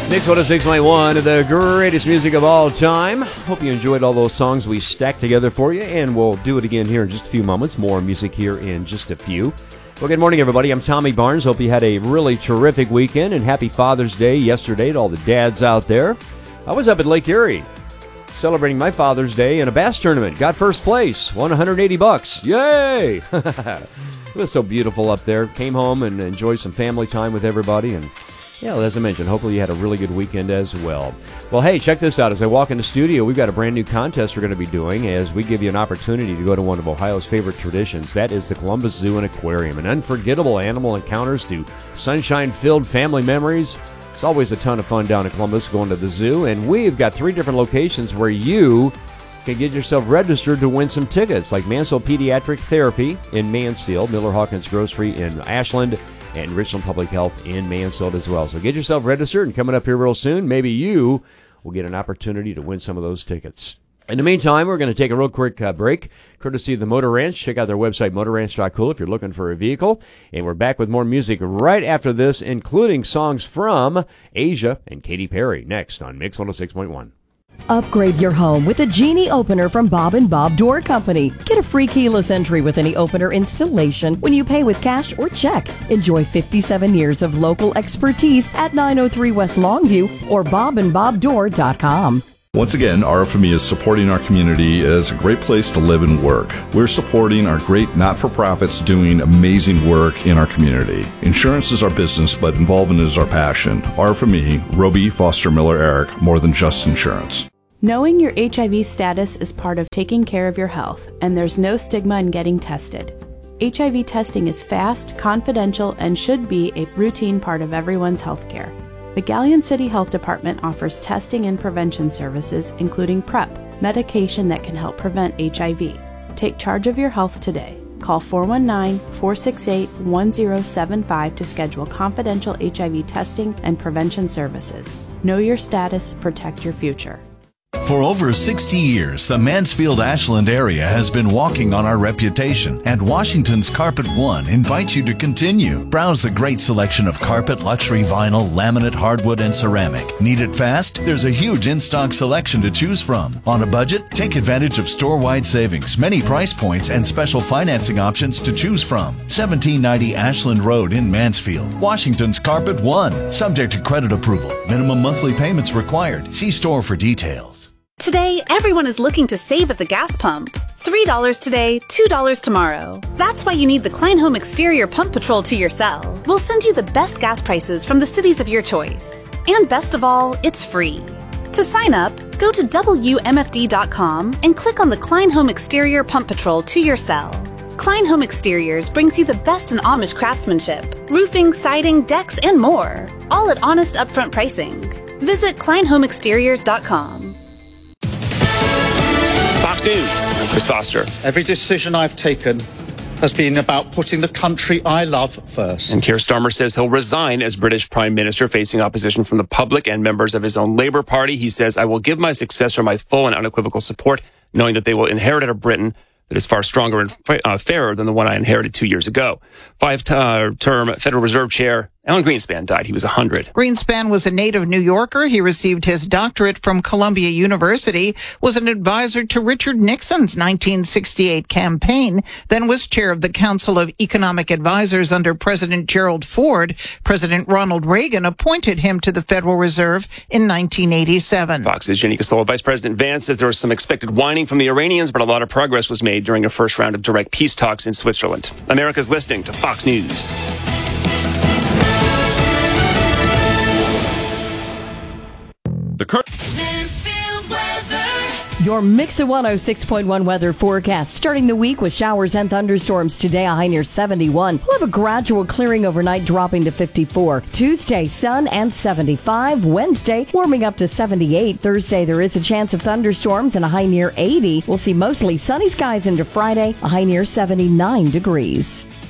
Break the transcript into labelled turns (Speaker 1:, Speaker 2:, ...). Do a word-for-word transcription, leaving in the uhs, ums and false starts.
Speaker 1: Mix one oh six point one, the greatest music of all time. Hope you enjoyed all those songs we stacked together for you, and we'll do it again here in just a few moments. More music here in just a few. Well, good morning, everybody. I'm Tommy Barnes. Hope you had a really terrific weekend, and happy Father's Day yesterday to all the dads out there. I was up at Lake Erie celebrating my Father's Day in a bass tournament. Got first place, won one hundred eighty bucks. Yay! It was so beautiful up there. Came home and enjoyed some family time with everybody, and yeah, well, as I mentioned, hopefully you had a really good weekend as well. Well, hey, check this out. As I walk in the studio, we've got a brand new contest we're going to be doing as we give you an opportunity to go to one of Ohio's favorite traditions. That is the Columbus Zoo and Aquarium. An unforgettable animal encounters to sunshine-filled family memories. It's always a ton of fun down in Columbus going to the zoo, and we've got three different locations where you can get yourself registered to win some tickets, like Mansfield Pediatric Therapy in Mansfield, Miller Hawkins Grocery in Ashland, and Richland Public Health in Mansfield as well. So get yourself registered, and coming up here real soon, maybe you will get an opportunity to win some of those tickets. In the meantime, we're going to take a real quick uh, break, courtesy of the Motor Ranch. Check out their website, motor ranch dot cool, if you're looking for a vehicle. And we're back with more music right after this, including songs from Asia and Katy Perry, next on Mix one oh six point one.
Speaker 2: Upgrade your home with a Genie opener from Bob and Bob Door Company. Get a free keyless entry with any opener installation when you pay with cash or check. Enjoy fifty-seven years of local expertise at nine oh three West Longview or bob and bob door dot com.
Speaker 3: Once again, R F M E is supporting our community as a great place to live and work. We're supporting our great not-for-profits doing amazing work in our community. Insurance is our business, but involvement is our passion. R F M E, Roby, Foster, Miller, Eric, more than just insurance.
Speaker 4: Knowing your H I V status is part of taking care of your health, and there's no stigma in getting tested. H I V testing is fast, confidential, and should be a routine part of everyone's health care. The Galleon City Health Department offers testing and prevention services, including PrEP, medication that can help prevent H I V. Take charge of your health today. Call four one nine, four six eight, one zero seven five to schedule confidential H I V testing and prevention services. Know your status, protect your future.
Speaker 5: For over sixty years, the Mansfield-Ashland area has been walking on our reputation, and Washington's Carpet One invites you to continue. Browse the great selection of carpet, luxury vinyl, laminate, hardwood, and ceramic. Need it fast? There's a huge in-stock selection to choose from. On a budget? Take advantage of store-wide savings, many price points, and special financing options to choose from. seventeen ninety Ashland Road in Mansfield. Washington's Carpet One. Subject to credit approval. Minimum monthly payments required. See store for details.
Speaker 6: Today, everyone is looking to save at the gas pump. three dollars today, two dollars tomorrow. That's why you need the Klein Home Exterior Pump Patrol to your cell. We'll send you the best gas prices from the cities of your choice. And best of all, it's free. To sign up, go to W M F D dot com and click on the Klein Home Exterior Pump Patrol to your cell. Klein Home Exteriors brings you the best in Amish craftsmanship, roofing, siding, decks, and more, all at honest upfront pricing. Visit klein home exteriors dot com.
Speaker 7: Fox News, I'm Chris Foster.
Speaker 8: Every decision I've taken has been about putting the country I love first.
Speaker 7: And Keir Starmer says he'll resign as British Prime Minister, facing opposition from the public and members of his own Labour Party. He says, I will give my successor my full and unequivocal support, knowing that they will inherit a Britain that is far stronger and uh, fairer than the one I inherited two years ago. Five-term Federal Reserve Chair Alan Greenspan died. He was one hundred.
Speaker 9: Greenspan was a native New Yorker. He received his doctorate from Columbia University, was an advisor to Richard Nixon's nineteen sixty-eight campaign, then was chair of the Council of Economic Advisors under President Gerald Ford. President Ronald Reagan appointed him to the Federal Reserve in nineteen eighty-seven.
Speaker 7: Fox's Jenny Casola. Vice President Vance says there was some expected whining from the Iranians, but a lot of progress was made during a first round of direct peace talks in Switzerland. America's listening to Fox News.
Speaker 3: The current
Speaker 2: Your Mix of one oh six point one weather forecast. Starting the week with showers and thunderstorms today, a high near seventy-one. We'll have a gradual clearing overnight, dropping to fifty-four. Tuesday, sun and seventy-five. Wednesday, warming up to seventy-eight. Thursday, there is a chance of thunderstorms and a high near eighty. We'll see mostly sunny skies into Friday, a high near seventy-nine degrees.